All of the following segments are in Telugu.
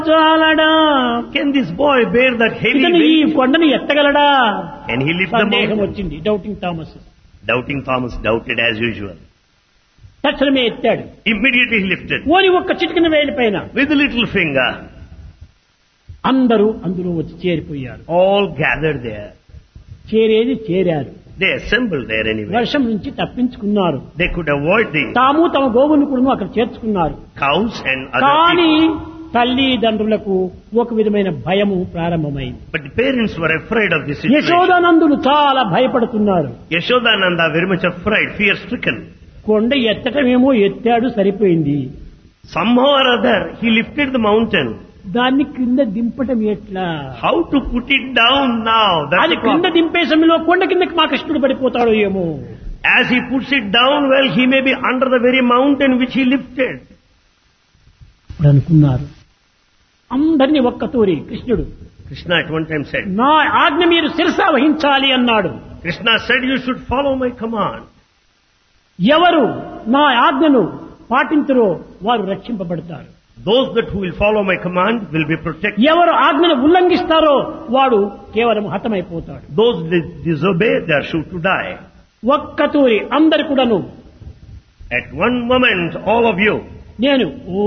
చాలడా Can this boy bear that heavy ఇతను ఈ weight? కొండను ఎత్తగలడా Can he lift the సందేహం mountain? వచ్చింది doubting Thomas. Doubting Thomas doubted as usual. తక్షణమే ఎత్తాడు. Immediately he lifted. ఓని ఒక్క చిటికిన వేలి పైన With a little finger, అందరూ అందులో వచ్చి చేరిపోయారు. all gathered there. చేరేది చేరారు. They assembled there anyway. వర్షం నుంచి తప్పించుకున్నారు. They could avoid the తాము తమ గోవును కూడా అక్కడ చేర్చుకున్నారు. cows and other కానీ people. తల్లిదండ్రులకు ఒక విధమైన భయము ప్రారంభమైంది. But the parents were afraid of this situation. యశోదానందులు చాలా భయపడుతున్నారు. Yashodananda very much afraid, fear stricken. కొండ ఎత్తటమేమో ఎత్తాడు సరిపోయింది. Somehow or other, he lifted the mountain. దాన్ని క్రింద దింపటం ఎట్లా? How to put it down now? That's అది the క్రింద problem. దింపే సమయంలో కొండ కిందకి మా కృష్ణుడు పడిపోతాడో ఏమో. As he puts it down, well, he may be under the very mountain which he lifted. ఇప్పుడు అనుకున్నారు. అందరినీ ఒక్కతూరి కృష్ణుడు Krishna at one time said, నా ఆజ్ఞ మీరు శిరసా వహించాలి అన్నాడు. Krishna said, you should follow my command. ఎవరు నా ఆజ్ఞను పాటించరో వారు రక్షింపబడతారు. Those that who will follow my command will be protected. ఎవరు ఆజ్ఞను ఉల్లంఘిస్తారో వాడు కేవలం హతమైపోతాడు. Those that disobey, they are sure to die. ఒక్కతూరి అందరు కూడాను At one moment, all of you, నేను ఓ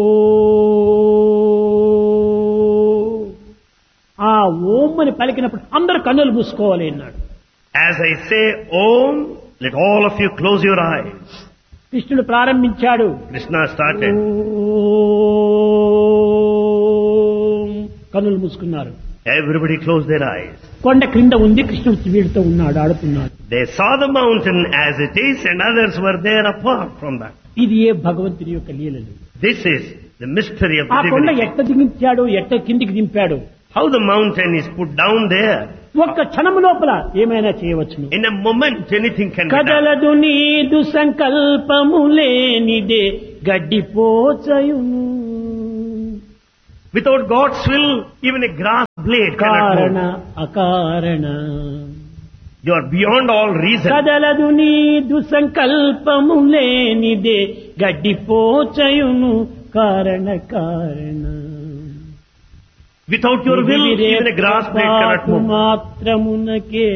ఆ ఓం అని పలికినప్పుడు అందరూ కన్నులు మూసుకోవాలి అన్నాడు. as I say Om, let all of you close your eyes. కృష్ణుడు ప్రారంభించాడు. Krishna started. ఓం కన్నులు మూసుకున్నారు. Everybody closed their eyes. కొండ క్రింద ఉంది, కృష్ణుడు వీడితో ఉన్నాడు, ఆడుతున్నాడు. They saw the mountain as it is and others were there apart from that. ఇది ఏ భగవంతుని యొక్క లీలలు. This is the mystery of ఆ the కొండ divinity. ఎట్ట దిగించాడు, ఎట్ట కిందికి దింపాడు. How the mountain is put down there. ఒక్క క్షణము లోపల ఏమైనా చేయవచ్చును. In a moment, anything can be done. కదలదు నీదు సంకల్పము లేనిదే గడ్డిపోచయును. Without God's will, even a grass blade cannot కారణ move. అకారణ You are beyond all reason. కదలదు నీదు సంకల్పము లేనిదే గడ్డిపోచయును. కారణ కారణ Without your will, even a grass blade cannot move. మాత్రమునకే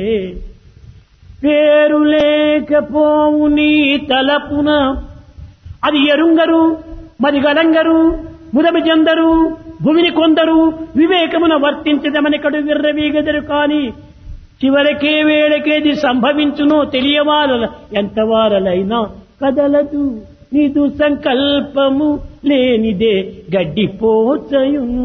పేరు లేకపోవు నీ తలపున. అది ఎరుంగరు మరి గలంగరు ముదమి జందరు భూమిని కొందరు వివేకమున వర్తించదమనికడు విర్రవీగదరు కాని చివరకే వేళకేది సంభవించునో తెలియవార ఎంతవారలైనా కదలదు నీదు సంకల్పము లేనిదే గడ్డిపోచయును.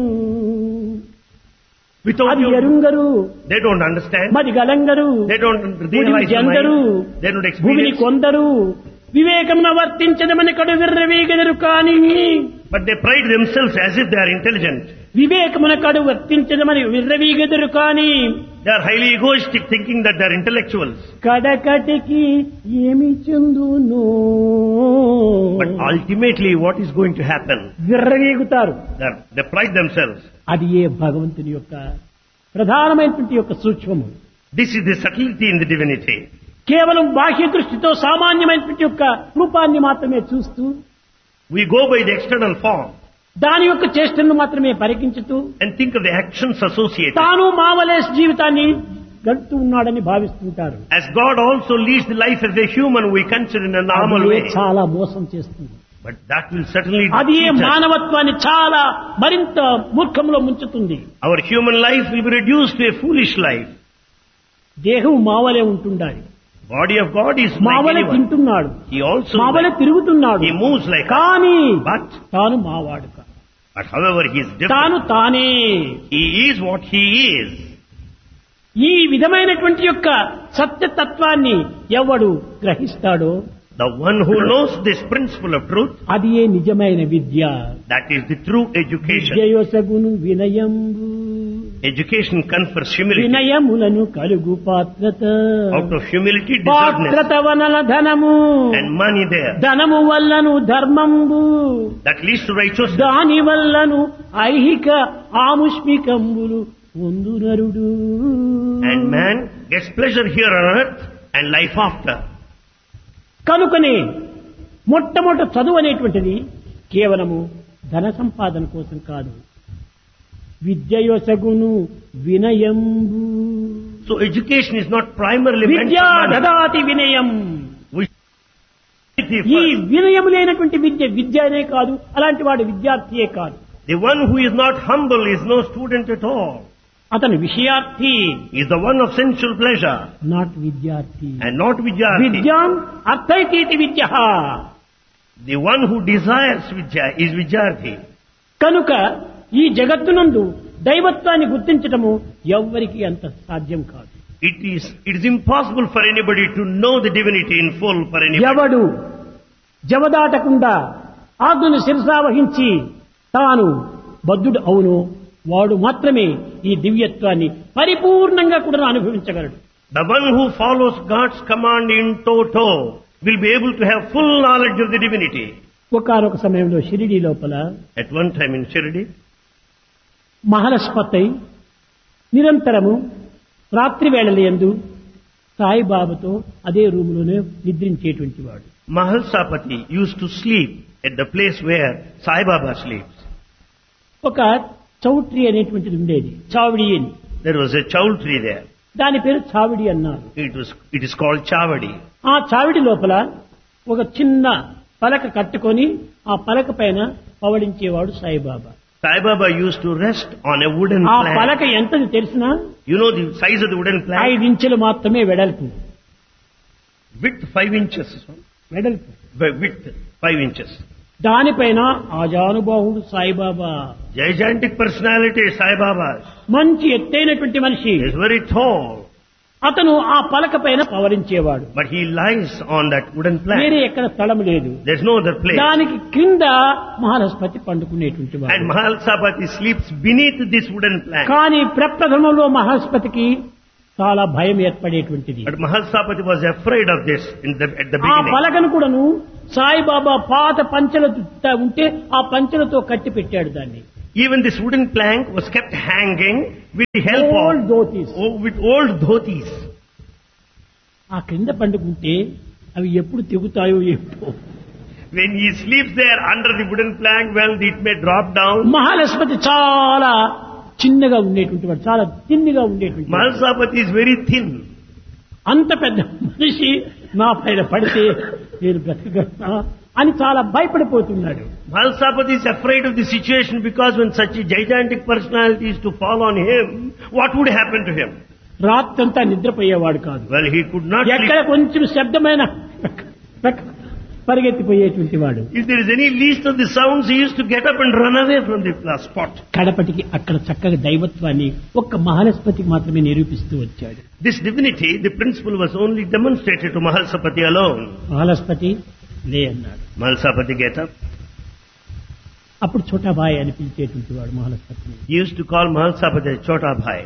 Without అది your, ఎరుంగరు they don't understand. మరి గలంగరు They don't భూమిని realize the జందరు mind. They don't భూమిని experience. కొందరు వివేకమున వర్తించదమనికడు విర్రవీగదరు కాని But they pride themselves as if they are intelligent. వివేకమునకడు వర్తించదమని విర్రవీగదరు కాని They are highly egoistic, thinking that they are intellectuals. కడకటికి ఏమి చెందును. But ultimately, what is going to happen? విర్రవీగుతారు. They pride themselves. అది ఏ భగవంతుని యొక్క ప్రధానమైనటువంటి యొక్క సూక్ష్మము. This is the subtlety in the divinity. కేవలం బాహ్య దృష్టితో సామాన్యమైనటువంటి యొక్క రూపాన్ని మాత్రమే చూస్తూ We go by the external form దాని యొక్క చేష్టలను మాత్రమే పరికించుతూ and think of the actions associated. తాను మామలేస్ జీవితాన్ని గడుపుతూ ఉన్నాడని భావిస్తుంటారు. As God also leads the life as a human, we consider in a normal అది way. చాలా మోసం చేస్తుంది. But that will certainly అది ఏ cheat us. మానవత్వాన్ని చాలా మరింత మూర్ఖంలో ముంచుతుంది. Our human life will be reduced to a foolish life. దేహం మావలే ఉంటుండాలి. Body of God is like మావలే anyone. తింటున్నాడు, He also మావలే తిరుగుతున్నాడు. he moves like us. కానీ But తాను మావాడు కాదు. however he is different. తాను తానే. He is what he is. ఈ విధమైనటువంటి యొక్క సత్యతత్వాన్ని ఎవడు గ్రహిస్తాడో The one who knows this principle of truth, అది ఏ నిజమైన విద్య. that is the true education. విద్యయొసగును వినయంబు. Education confers humility. వినయములను కలుగు పాత్రత. Out of humility, deservedness. పాత్రత వనల ధనము. And money there. ధనము వల్లను ధర్మంబు. That leads to righteousness. దాని వల్లను ఐహిక ఆముష్మికంబులు పొందునరుడు. And man gets pleasure here on earth and life after. కనుకనే మొట్టమొదట చదువు అనేటువంటిది కేవలము ధన సంపాదన కోసం కాదు, విద్యయొసగును వినయంబు. So education is not primarily meant విద్యా for money. దదాతి వినయం. ఈ వినయము లేనటువంటి విద్య అనే కాదు, అలాంటి వాడు విద్యార్థియే కాదు. The one who is not humble is no student at all. అతను విషయార్థి, He is the one of sensual pleasure not విద్యార్థి. and not vidyarthi. విద్యాం అర్థైతీతి Vidya. The one who desires vidya is vidyarthi. కనుక ఈ జగత్తునందు దైవత్వాన్ని గుర్తించటము ఎవ్వరికి అంత సాధ్యం కాదు. It is impossible for anybody to know the divinity in full for anybody. ఎవడు జవదాటకుండా ఆజ్ఞను శిరసావహించి తాను బద్ధుడు అవును వాడు మాత్రమే ఈ దివ్యత్వాన్ని పరిపూర్ణంగా కూడా అనుభవించగలడు. The one who follows God's command in toto will be able to have full knowledge of the divinity. ఒకానొక సమయంలో షిరిడీ లోపల At one time in Shirdi, మహాలస్పతి నిరంతరము రాత్రి వేళలందు సాయిబాబాతో అదే రూములోనే నిద్రించేటువంటి వాడు. Mahalsapati used to sleep at the place where Sai Baba sleeps. ఒక చౌట్రీ అనేటువంటిది ఉండేది, చావిడి అని. There was a chowl tree there. దాని పేరు చావిడి అన్నారు. It is called Chavadi. ఆ చావిడి లోపల ఒక చిన్న పలక కట్టుకొని ఆ పలక పైన పవళించేవాడు Saibaba. Sai Baba used to rest on a wooden ఆ plank. పలక ఎంతది తెలిసినా You know the size of the wooden plank? 5 ఇంచులు మాత్రమే వెడల్పు. Width 5 inches. వెడల్పు. Width 5 inches. దానిపైన ఆజానుబాహుడు Saibaba, Gigantic personality Sai Baba. మంచి ఎత్తైనటువంటి మనిషి. He is very tall. అతను ఆ పలక పైన పవరించేవాడు. But he lies on that wooden plank. వేరే ఎక్కడ స్థలం లేదు. There's no other place. దానికి క్రింద మహాలస్పతి పండుకునేటువంటి And వాడు. Mahalsapati sleeps beneath this wooden plank. కానీ ప్రప్రథమంలో మహాలస్పతికి చాలా భయం ఏర్పడేటువంటిది. But Mahalsapati was afraid of this at the ఆ beginning. పలకను కూడాను సాయిబాబా పాత పంచెలతో ఉంటే ఆ పంచెలతో కట్టి పెట్టాడు దాన్ని. Even this wooden plank was kept hanging with the help Old dhotis. with old dhotis. ఆ క్రింద పండుకుంటే అవి ఎప్పుడు తెగుతాయో ఏమో. When he sleeps there under the wooden plank, well, it may drop down. మహాలస్పతి చాలా చిన్నగా ఉండేటువంటి వాడు, చాలా తిన్నిగా ఉండేటువంటి వాడు. Mahalsapati is very thin. అంత పెద్ద మనిషి నా పైన పడితే నేను బ్రతకగలనా అని చాలా భయపడిపోతున్నాడు. Mahalsapati is afraid of the situation because when such a gigantic personality is to fall on him, what would happen to him? రాత్రంతా నిద్రపోయేవాడు కాదు. Well, he could not ఎక్కడ sleep. కొంచెం శబ్దమైన పరిగెత్తిపోయేటువంటి వాడు. If there is any least of the sounds, he used to get up and run away from the spot. కడపటికి అక్కడ చక్కగా దైవత్వాన్ని ఒక్క మహాలస్పతికి మాత్రమే నిరూపిస్తూ వచ్చాడు. This divinity, the principle was only demonstrated to Mahalsapati alone. మహాలస్పతి లే అన్నాడు. Mahalsapati get up. అప్పుడు చోటాబాయ్ అని పిలిచేటువంటి వాడు మహాలస్పతిని. He used to call Mahalsapati Chota Bhai.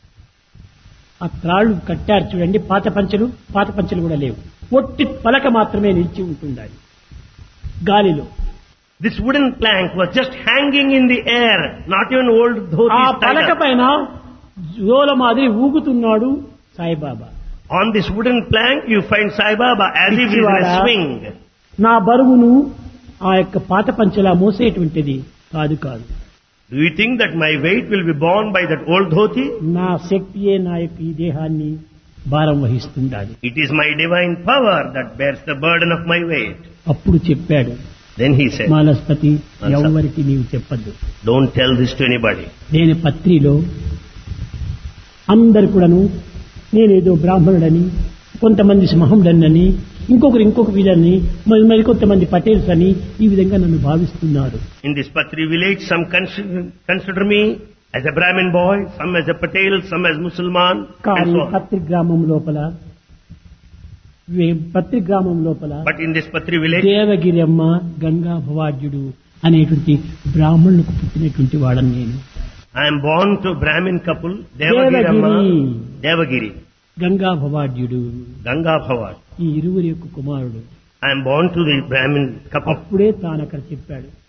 ఆ త్రాళ్ళు కట్టారు చూడండి, పాత పంచెలు కూడా లేవు, ఒట్టి పలక మాత్రమే నిలిచి ఉంటుండాలి గాలిలో. This wooden plank was just hanging in the air, not even old ఆ dhotis tied పలక up. పైన జోల మాదిరి ఊగుతున్నాడు Saibaba. On this wooden plank, you find Sai Baba as if he is in a పిచ్చివాడా, swing. నా బరువును ఆ యొక్క పాత పంచెలా మోసేటువంటిది కాదు. Do you think that my weight will be borne by that old dhoti? నా శక్తియే నా యొక్క ఈ దేహాన్ని భారం వహిస్తుండాలి. It is my divine power that bears the burden of my weight. అప్పుడు చెప్పాడు, Then he said, మహాలస్పతి Mahalsapati, ఎవరికి నీవు చెప్పద్దు. don't tell this to anybody. నేను పత్రిలో అందరు కూడాను నేనేదో బ్రాహ్మణుడని, కొంతమంది సింహముడని, ఇంకొక వీళ్ళని, మరి కొంతమంది పటేల్స్ అని ఈ విధంగా నన్ను భావిస్తున్నారు. In this Patri village, some consider me as a Brahmin boy, some as a Patel, some as Musalman, and కానీ so on. పత్రి గ్రామం లోపల But in this Patri village, Devagiramma Ganga భవాడ్యుడు అనేటువంటి బ్రాహ్మణులకు పుట్టినటువంటి వాడని నేను. I am born to Brahmin couple, Devagiri, Devagiri, Ganga భవాడ్యుడు, Ganga Bhavat. ఈ ఇరువురి యొక్క కుమారుడు. I am born to the Brahmin couple. అప్పుడే తాను అక్కడ చెప్పాడు,